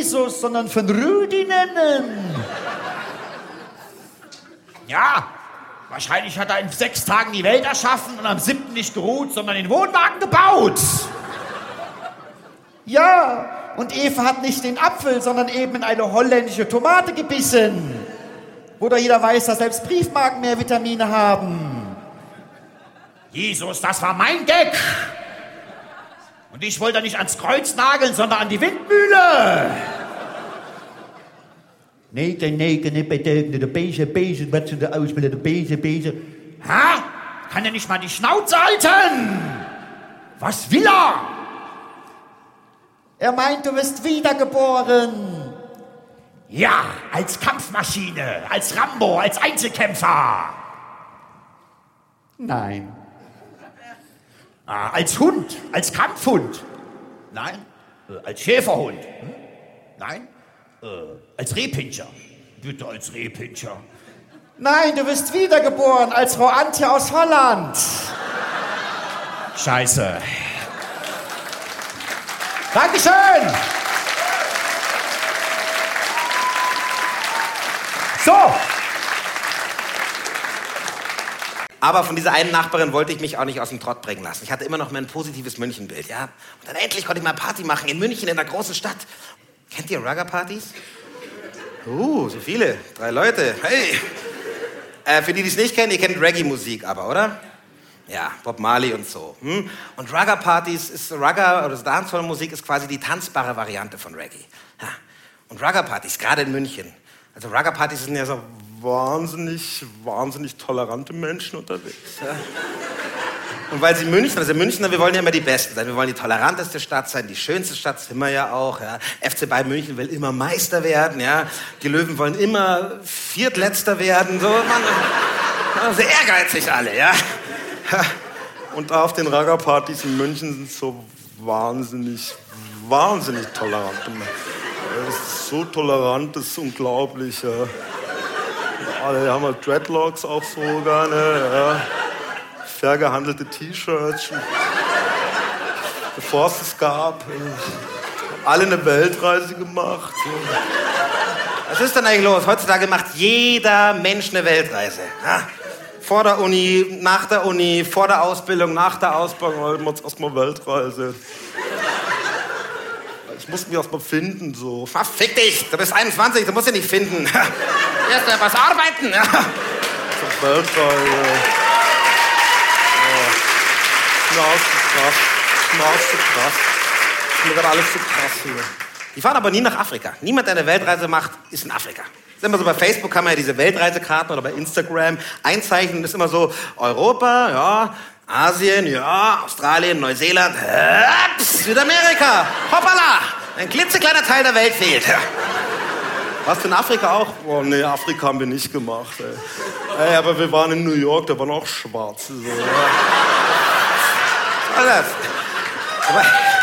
Jesus, sondern von Rudi nennen. Ja, wahrscheinlich hat er in 6 Tagen die Welt erschaffen und am 7. nicht geruht, sondern den Wohnwagen gebaut. Ja, und Eva hat nicht den Apfel, sondern eben in eine holländische Tomate gebissen. Wo doch jeder weiß, dass selbst Briefmarken mehr Vitamine haben. Jesus, das war mein Gag. Und ich wollte nicht ans Kreuz nageln, sondern an die Windmühle. Negen, nicht bedeuten, der Bese, was zu der Ausbildung, der Bese. Ha? Kann er nicht mal die Schnauze halten? Was will er? Er meint, du wirst wiedergeboren. Ja, als Kampfmaschine, als Rambo, als Einzelkämpfer. Nein. Als Hund, als Kampfhund. Nein. Als Schäferhund. Nein. Als Rehpinscher. Bitte als Rehpinscher. Nein, du wirst wiedergeboren als Frau Antje aus Holland. Scheiße. Dankeschön. So. Aber von dieser einen Nachbarin wollte ich mich auch nicht aus dem Trott bringen lassen. Ich hatte immer noch mein positives Münchenbild, ja. Und dann endlich konnte ich mal Party machen in München, in der großen Stadt. Kennt ihr Rugger-Partys? So viele. 3 Leute. Hey. Für die, die es nicht kennen, ihr kennt Reggae-Musik aber, oder? Ja, Bob Marley und so. Und Rugger-Partys ist Rugger, oder Dancehall-Musik ist quasi die tanzbare Variante von Reggae. Ja. Und Rugger-Partys, gerade in München. Also Rugger-Partys sind ja so wahnsinnig tolerante Menschen unterwegs. Ja. Und weil sie Münchner, wir wollen ja immer die Besten sein. Wir wollen die toleranteste Stadt sein, die schönste Stadt sind wir ja auch. Ja. FC Bayern München will immer Meister werden. Ja. Die Löwen wollen immer Viertletzter werden. So, sehr ehrgeizig alle, ja. Und auf den Rugger-Partys in München sind so wahnsinnig tolerante Menschen. Das ist so tolerant, das ist unglaublich. Ja. Alle haben halt Dreadlocks auch so gerne. Ja. Fair gehandelte T-Shirts. Bevor es das gab. Alle eine Weltreise gemacht. Was ist denn eigentlich los? Heutzutage macht jeder Mensch eine Weltreise. Ja? Vor der Uni, nach der Uni, vor der Ausbildung, nach der Ausbildung. Heute macht es erstmal Weltreise. Ich muss mich erstmal finden, so. Fick dich, du bist 21, du musst dich nicht finden. Erst mal was arbeiten. Ja. So Weltreise. Schnauz zu krass. Das ist mir gerade alles zu krass hier. Die fahren aber nie nach Afrika. Niemand, der eine Weltreise macht, ist in Afrika. Das ist immer so, bei Facebook kann man ja diese Weltreisekarten oder bei Instagram einzeichnen. Das ist immer so, Europa, ja, Asien, ja, Australien, Neuseeland, Südamerika, hoppala, ein klitzekleiner Teil der Welt fehlt. Warst du in Afrika auch? Oh nee, Afrika haben wir nicht gemacht. Ey, aber wir waren in New York, da waren auch Schwarze. So, ja. Alles. Aber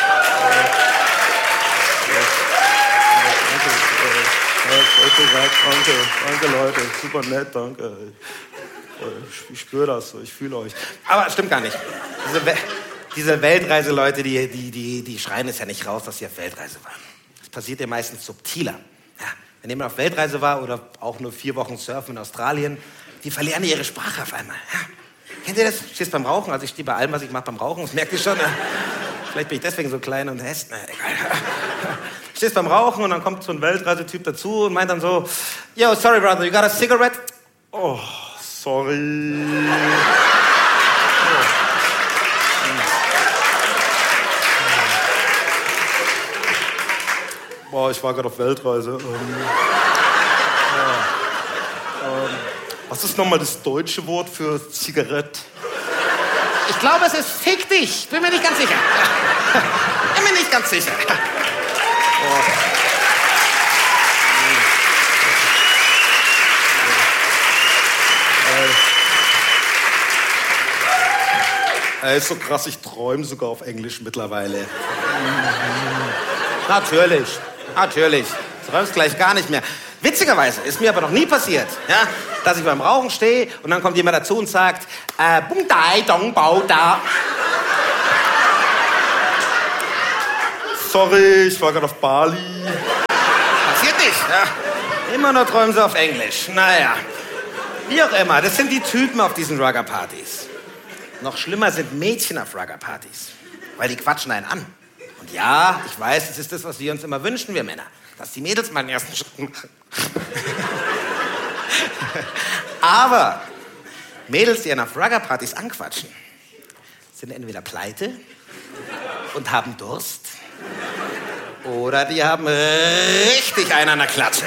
danke Leute, super nett, danke. Ich spüre das so, ich fühle euch. Aber stimmt gar nicht. Diese Weltreise-Leute, die schreien es ja nicht raus, dass sie auf Weltreise waren. Das passiert ja meistens subtiler. Ja, wenn jemand auf Weltreise war oder auch nur 4 Wochen surfen in Australien, die verlernen ihre Sprache auf einmal. Ja. Kennt ihr das? Stehst beim Rauchen, also ich stehe bei allem, was ich mache beim Rauchen, das merkt ihr schon. Vielleicht bin ich deswegen so klein und hässlich. Egal. Stehst beim Rauchen und dann kommt so ein Weltreisetyp dazu und meint dann so, yo, sorry brother, you got a cigarette? Oh, sorry. Boah, ich war gerade auf Weltreise. Was ist nochmal das deutsche Wort für Zigarette? Ich glaube, es ist fick dich. Bin mir nicht ganz sicher. Bin mir nicht ganz sicher. Ist so krass, ich träume sogar auf Englisch mittlerweile. Natürlich. Du träumst gleich gar nicht mehr. Witzigerweise ist mir aber noch nie passiert, ja, dass ich beim Rauchen stehe und dann kommt jemand dazu und sagt, Bung Dai Dong Bau Da. Sorry, ich war gerade auf Bali. Passiert nicht. Ja. Immer nur träumen sie auf Englisch. Naja. Wie auch immer, das sind die Typen auf diesen Rugger-Partys. Noch schlimmer sind Mädchen auf Rugger-Partys. Weil die quatschen einen an. Und ja, ich weiß, das ist das, was wir uns immer wünschen, wir Männer. Dass die Mädels mal den ersten Schritt machen. Aber Mädels, die einen auf Rugger-Partys anquatschen, sind entweder pleite und haben Durst. Oder die haben richtig einen an der Klatsche.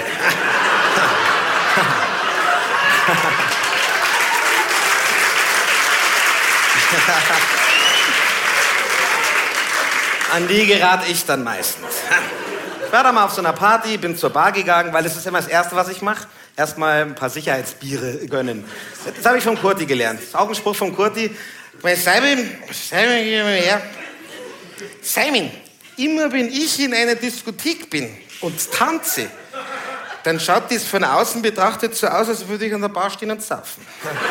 An die gerate ich dann meistens. Ich war da mal auf so einer Party, bin zur Bar gegangen, weil das ist immer das Erste, was ich mache. Erstmal ein paar Sicherheitsbiere gönnen. Das habe ich von Kurti gelernt. Das ist auch ein Spruch von Kurti. Simon, geh mal her. Simon, immer wenn ich in einer Diskothek bin und tanze, dann schaut das von außen betrachtet so aus, als würde ich an der Bar stehen und zapfen.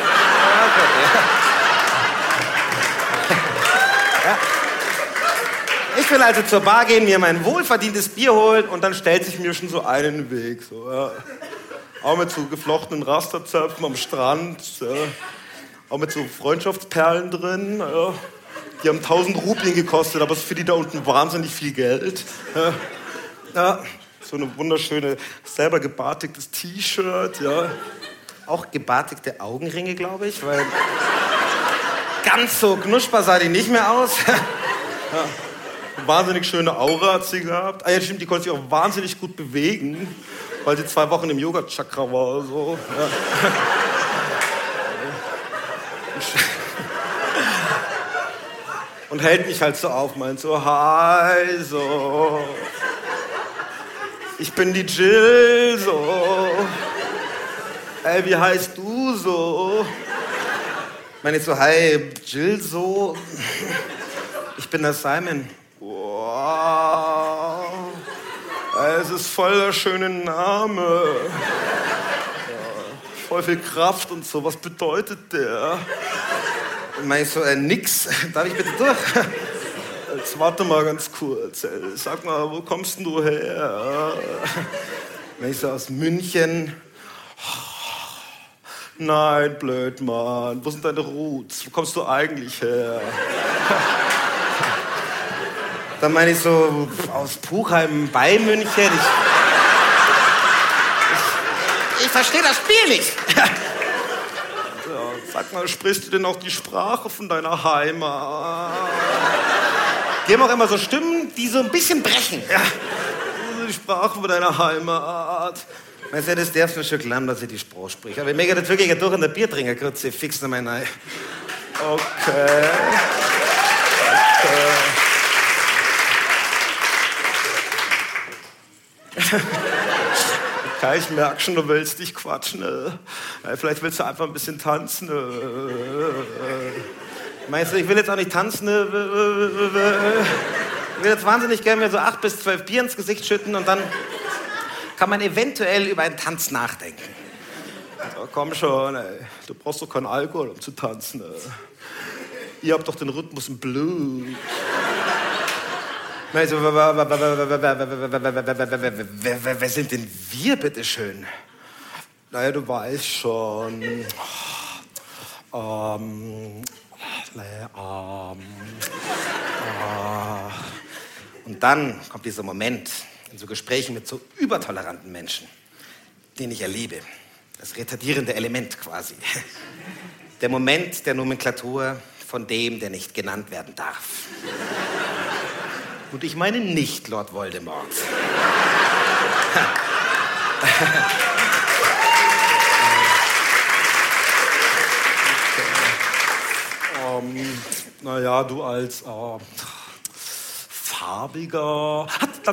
Ja. Ich will also zur Bar gehen, mir mein wohlverdientes Bier holen und dann stellt sich mir schon so einen Weg. So, ja. Auch mit so geflochtenen Rasterzöpfen am Strand, ja. Auch mit so Freundschaftsperlen drin. Ja. Die haben 1000 Rupien gekostet, aber es ist für die da unten wahnsinnig viel Geld. Ja. Ja. So eine wunderschöne, selber gebartigtes T-Shirt. Ja. Auch gebartigte Augenringe, glaube ich, weil ganz so knusprig sah die nicht mehr aus. Ja. Eine wahnsinnig schöne Aura hat sie gehabt. Ah ja, stimmt, die konnte sich auch wahnsinnig gut bewegen, weil sie 2 Wochen im Yoga-Chakra war oder so. Ja. Und hält mich halt so auf, meint so, hi, so. Ich bin die Jill, so. Ey, wie heißt du, so? Meine ich so, hi, Jill, so. Ich bin der Simon. Wow. Es ist voll der schöne Name. Ja, voll viel Kraft und so. Was bedeutet der? Und meine ich so, nix. Darf ich bitte durch? Jetzt warte mal ganz kurz. Sag mal, wo kommst denn du her? Meine ich so, aus München. Nein, blöd, Mann. Wo sind deine Roots? Wo kommst du eigentlich her? Dann meine ich so, aus Puchheim bei München. Ich verstehe das Spiel nicht. Ja, sag mal, sprichst du denn auch die Sprache von deiner Heimat? Die haben auch immer so Stimmen, die so ein bisschen brechen. Ja. Die Sprache von deiner Heimat. Weißt du, das darfst du schon glauben, dass ich die Sprache spreche. Aber ich möchte das wirklich durch in der Biertrinkergrütze fix nochmal rein. Okay. Okay, ich merke schon, du willst dich quatschen. Vielleicht willst du einfach ein bisschen tanzen. Meinst du, ich will jetzt auch nicht tanzen? Ich will jetzt wahnsinnig gerne mir so 8 bis 12 Bier ins Gesicht schütten und dann kann man eventuell über einen Tanz nachdenken. So, komm schon, ey. Du brauchst doch keinen Alkohol, um zu tanzen. Ihr habt doch den Rhythmus im Blut. Also, wer sind denn wir, bitteschön? Naja, du weißt schon. Und dann kommt dieser Moment in so Gesprächen mit so übertoleranten Menschen, den ich erlebe. Das retardierende Element quasi. Der Moment der Nomenklatur von dem, der nicht genannt werden darf. Und ich meine nicht Lord Voldemort. Naja, du als farbiger...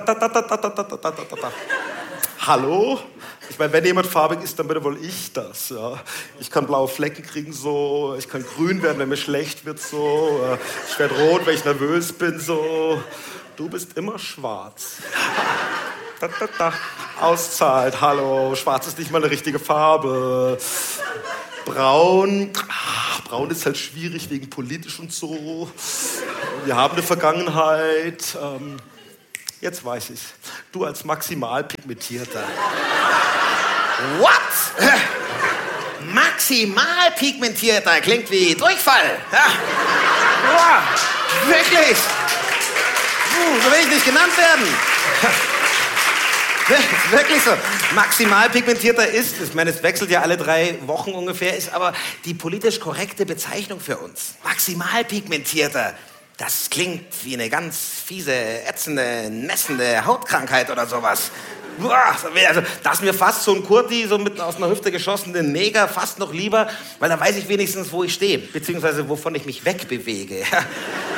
Hallo? Ich meine, wenn jemand farbig ist, dann bitte wohl ich das. Ja. Ich kann blaue Flecken kriegen, so. Ich kann grün werden, wenn mir schlecht wird, so. Ich werde rot, wenn ich nervös bin, so. Du bist immer schwarz. Auszahlt, hallo. Schwarz ist nicht mal eine richtige Farbe. Braun. Braun ist halt schwierig wegen politisch und so. Wir haben eine Vergangenheit. Jetzt weiß ich's. Du als maximal pigmentierter. What? Maximal pigmentierter klingt wie Durchfall. Ja. Boah, wirklich. So will ich nicht genannt werden. Wirklich so. Maximal pigmentierter ich meine, es wechselt ja alle 3 Wochen ungefähr, ist aber die politisch korrekte Bezeichnung für uns. Maximal pigmentierter. Das klingt wie eine ganz fiese, ätzende, nässende Hautkrankheit oder sowas. Also, das ist mir fast so ein Kurti, so mit aus einer Hüfte geschossenen Neger, fast noch lieber, weil da weiß ich wenigstens, wo ich stehe, beziehungsweise wovon ich mich wegbewege.